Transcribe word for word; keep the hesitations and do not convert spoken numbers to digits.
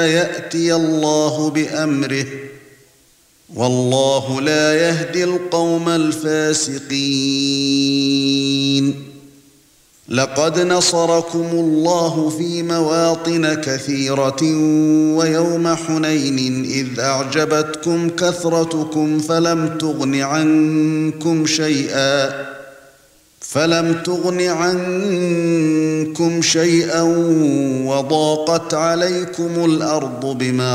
يأتي الله بأمره والله لا يهدي القوم الفاسقين. لقد نصركم الله في مواطن كثيرة ويوم حنين إذ أعجبتكم كثرتكم فلم تغن عنكم شيئا فلم تغن عنكم شيئا وضاقت عليكم الأرض بما